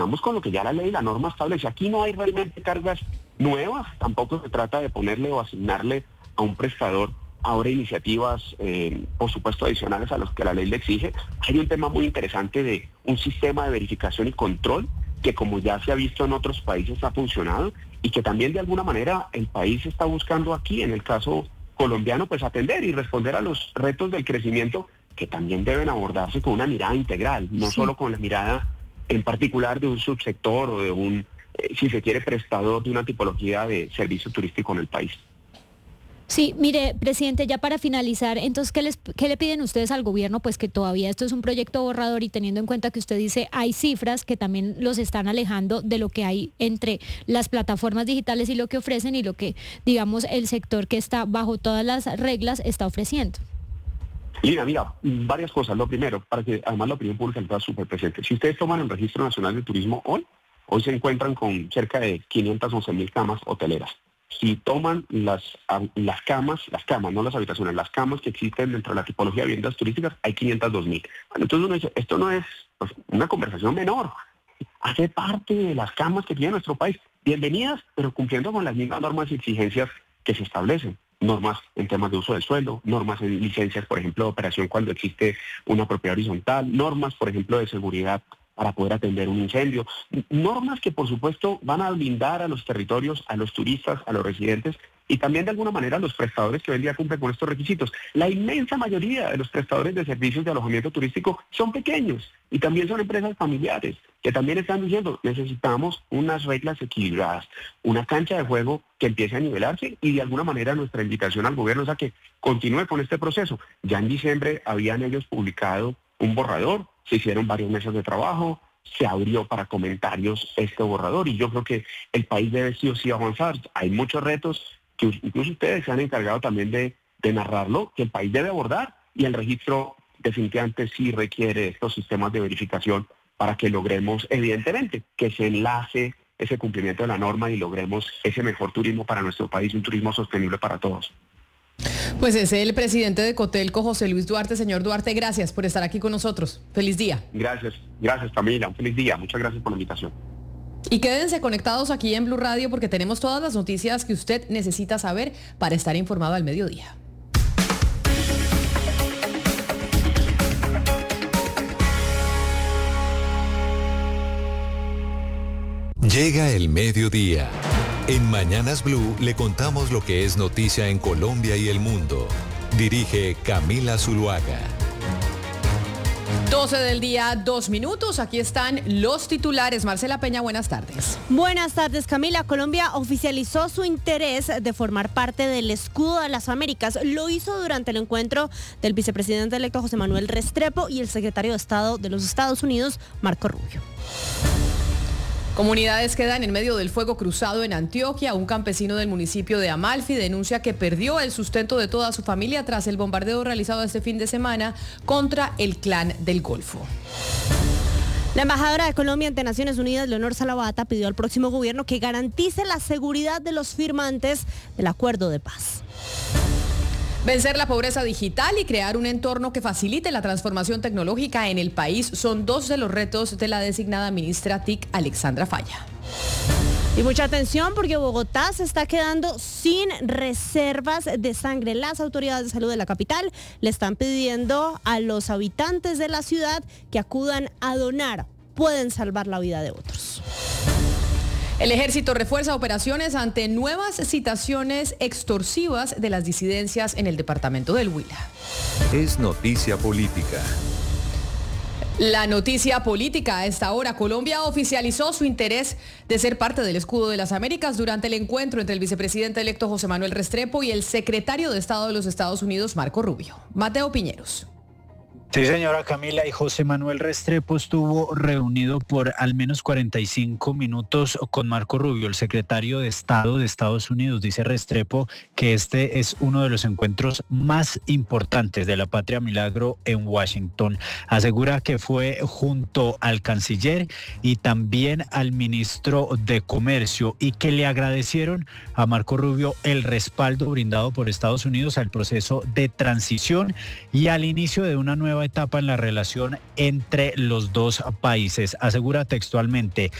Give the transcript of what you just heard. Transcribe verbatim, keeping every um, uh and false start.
Vamos con lo que ya la ley y la norma establece. Aquí no hay realmente cargas nuevas, tampoco se trata de ponerle o asignarle a un prestador ahora iniciativas, eh, por supuesto, adicionales a los que la ley le exige. Hay un tema muy interesante de un sistema de verificación y control que, como ya se ha visto en otros países, ha funcionado y que también de alguna manera el país está buscando aquí, en el caso colombiano, pues atender y responder a los retos del crecimiento que también deben abordarse con una mirada integral, no sí. solo con la mirada en particular de un subsector o de un, eh, si se quiere, prestador de una tipología de servicio turístico en el país. Sí, mire, presidente, ya para finalizar, entonces, ¿qué, les, ¿qué le piden ustedes al gobierno? Pues que todavía esto es un proyecto borrador y teniendo en cuenta que usted dice hay cifras que también los están alejando de lo que hay entre las plataformas digitales y lo que ofrecen y lo que, digamos, el sector que está bajo todas las reglas está ofreciendo. Lina, mira, varias cosas. Lo primero, para que además la opinión pública está súper presente. Si ustedes toman el Registro Nacional de Turismo hoy, hoy se encuentran con cerca de quinientas once mil camas hoteleras. Si toman las, las camas, las camas, no las habitaciones, las camas que existen dentro de la tipología de viviendas turísticas, hay quinientas dos mil. Bueno, entonces uno dice, esto no es pues, una conversación menor. Hace parte de las camas que tiene nuestro país. Bienvenidas, pero cumpliendo con las mismas normas y exigencias que se establecen. Normas en temas de uso del suelo, normas en licencias, por ejemplo, de operación cuando existe una propiedad horizontal, normas, por ejemplo, de seguridad para poder atender un incendio. Normas que, por supuesto, van a blindar a los territorios, a los turistas, a los residentes y también, de alguna manera, a los prestadores que hoy en día cumplen con estos requisitos. La inmensa mayoría de los prestadores de servicios de alojamiento turístico son pequeños y también son empresas familiares que también están diciendo necesitamos unas reglas equilibradas, una cancha de juego que empiece a nivelarse y, de alguna manera, nuestra invitación al gobierno es a que continúe con este proceso. Ya en diciembre habían ellos publicado un borrador, se hicieron varios meses de trabajo, se abrió para comentarios este borrador y yo creo que el país debe sí o sí avanzar. Hay muchos retos que incluso ustedes se han encargado también de, de narrarlo, que el país debe abordar y el registro definitivamente sí requiere estos sistemas de verificación para que logremos, evidentemente, que se enlace ese cumplimiento de la norma y logremos ese mejor turismo para nuestro país, un turismo sostenible para todos. Pues es el presidente de Cotelco, José Luis Duarte. Señor Duarte, gracias por estar aquí con nosotros. Feliz día. Gracias, gracias Camila, un feliz día. Muchas gracias por la invitación. Y quédense conectados aquí en Blue Radio porque tenemos todas las noticias que usted necesita saber para estar informado al mediodía. Llega el mediodía. En Mañanas Blue le contamos lo que es noticia en Colombia y el mundo. Dirige Camila Zuluaga. doce del día, dos minutos. Aquí están los titulares. Marcela Peña, buenas tardes. Buenas tardes, Camila. Colombia oficializó su interés de formar parte del Escudo de las Américas. Lo hizo durante el encuentro del vicepresidente electo José Manuel Restrepo y el secretario de Estado de los Estados Unidos, Marco Rubio. Comunidades quedan en medio del fuego cruzado en Antioquia. Un campesino del municipio de Amalfi denuncia que perdió el sustento de toda su familia tras el bombardeo realizado este fin de semana contra el Clan del Golfo. La embajadora de Colombia ante Naciones Unidas, Leonor Salavata, pidió al próximo gobierno que garantice la seguridad de los firmantes del acuerdo de paz. Vencer la pobreza digital y crear un entorno que facilite la transformación tecnológica en el país son dos de los retos de la designada ministra T I C, Alexandra Falla. Y mucha atención porque Bogotá se está quedando sin reservas de sangre. Las autoridades de salud de la capital le están pidiendo a los habitantes de la ciudad que acudan a donar. Pueden salvar la vida de otros. El ejército refuerza operaciones ante nuevas citaciones extorsivas de las disidencias en el departamento del Huila. Es noticia política. La noticia política a esta hora. Colombia oficializó su interés de ser parte del Escudo de las Américas durante el encuentro entre el vicepresidente electo José Manuel Restrepo y el secretario de Estado de los Estados Unidos, Marco Rubio. Mateo Piñeros. Sí, señora Camila, y José Manuel Restrepo estuvo reunido por al menos cuarenta y cinco minutos con Marco Rubio, el secretario de Estado de Estados Unidos. Dice Restrepo que este es uno de los encuentros más importantes de la Patria Milagro en Washington. Asegura que fue junto al canciller y también al ministro de Comercio y que le agradecieron a Marco Rubio el respaldo brindado por Estados Unidos al proceso de transición y al inicio de una nueva nueva etapa en la relación entre los dos países. Asegura textualmente: